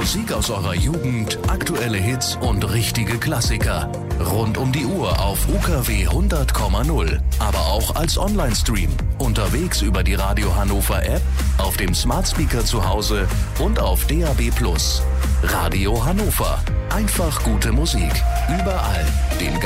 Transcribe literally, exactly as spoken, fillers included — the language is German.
Musik aus eurer Jugend, aktuelle Hits und richtige Klassiker. Rund um die Uhr auf U K W hundert Komma null. Aber auch als Online-Stream. Unterwegs über die Radio Hannover App, auf dem Smart Speaker zu Hause und auf D A B plus. Radio Hannover. Einfach gute Musik. Überall. Den